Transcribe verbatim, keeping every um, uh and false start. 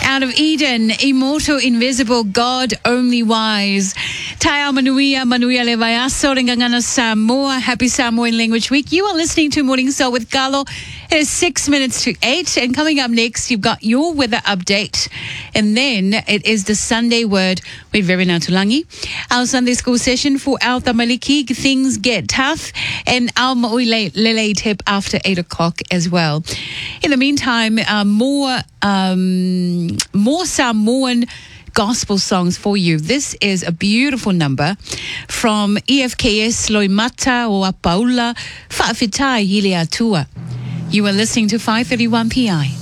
Out of Eden, immortal, invisible, God only wise. Taya Manuia, Manuia Levayaso, Ngangana Samoa. Happy Samoan Language Week. You are listening to Morning Soul with Carlo. It is six minutes to eight. And coming up next, you've got your weather update. And then it is the Sunday word with Verena Tulangi. Our Sunday school session for our Tamaliki, Things Get Tough. And our Maui Lele tip after eight o'clock as well. In the meantime, uh, more, um, more Samoan gospel songs for you. This is a beautiful number from E F K S Loimata o Apaula Whaafitai Hile Atua. You are listening to five thirty-one P I.